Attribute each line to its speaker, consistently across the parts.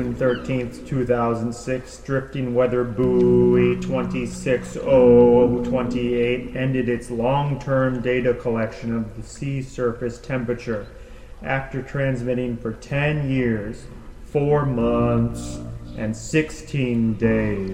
Speaker 1: June 13th, 2006, drifting weather buoy 26028 ended its long-term data collection of the sea surface temperature after transmitting for 10 years, 4 months, and 16 days.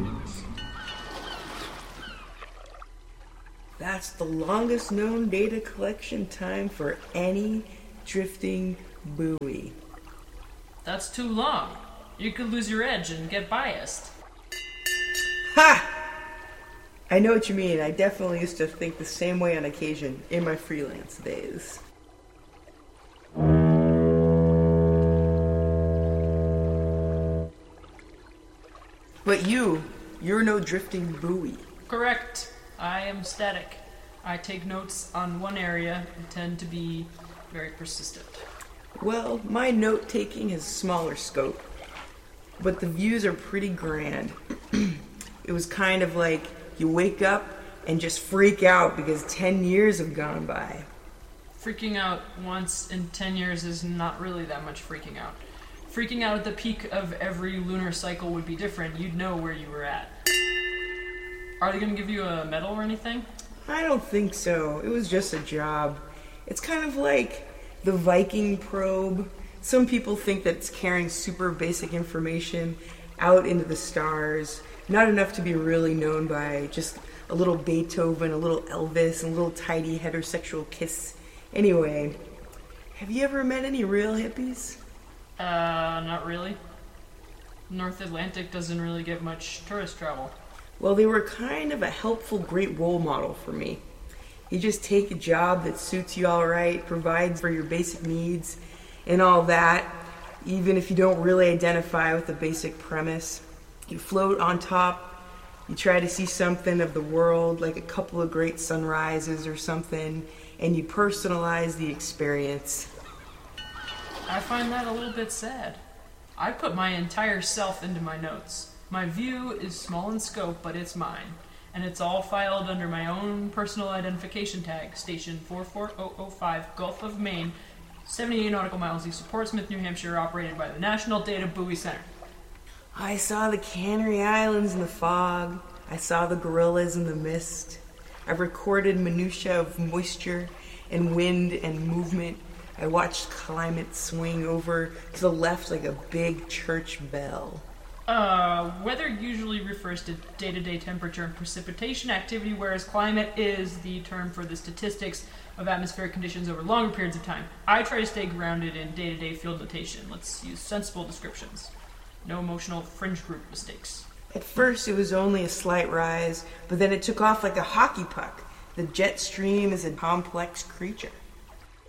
Speaker 2: That's the longest known data collection time for any drifting buoy.
Speaker 3: That's too long. You could lose your edge and get biased.
Speaker 2: Ha! I know what you mean. I definitely used to think the same way on occasion in my freelance days. But you're no drifting buoy.
Speaker 3: Correct. I am static. I take notes on one area and tend to be very persistent.
Speaker 2: Well, my note-taking has smaller scope, but the views are pretty grand. It was kind of like you wake up and just freak out because 10 years have gone by.
Speaker 3: Freaking out once in 10 years is not really that much freaking out. Freaking out at the peak of every lunar cycle would be different. You'd know where you were at. Are they going to give you a medal or anything?
Speaker 2: I don't think so. It was just a job. It's kind of like the Viking probe. Some people think that it's carrying super basic information out into the stars. Not enough to be really known by just a little Beethoven, a little Elvis, and a little tidy heterosexual kiss. Anyway, have you ever met any real hippies?
Speaker 3: Not really. North Atlantic doesn't really get much tourist travel.
Speaker 2: Well, they were kind of a helpful, great role model for me. You just take a job that suits you all right, provides for your basic needs and all that, even if you don't really identify with the basic premise. You float on top, you try to see something of the world, like a couple of great sunrises or something, and you personalize the experience.
Speaker 3: I find that a little bit sad. I put my entire self into my notes. My view is small in scope, but it's mine. And it's all filed under my own personal identification tag, station 44005, Gulf of Maine, 78 nautical miles east of Portsmouth, New Hampshire, operated by the National Data Buoy Center.
Speaker 2: I saw the Canary Islands in the fog. I saw the gorillas in the mist. I recorded minutiae of moisture and wind and movement. I watched climate swing over to the left like a big church bell.
Speaker 3: Weather usually refers to day-to-day temperature and precipitation activity, whereas climate is the term for the statistics of atmospheric conditions over longer periods of time. I try to stay grounded in day-to-day field notation. Let's use sensible descriptions. No emotional fringe group mistakes.
Speaker 2: At first it was only a slight rise, but then it took off like a hockey puck. The jet stream is a complex creature.